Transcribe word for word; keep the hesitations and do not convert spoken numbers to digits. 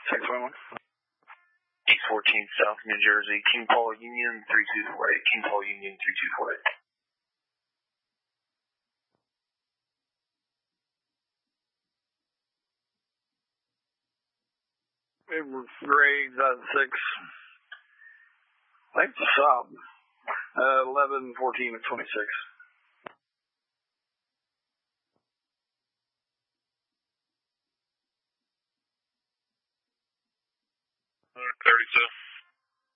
six one one. eight fourteen South New Jersey, King Paul Union three two four eight, King Paul Union three two four eight. Grades out of six. Length of sub. Uh, eleven, fourteen, and twenty-six. thirty-two.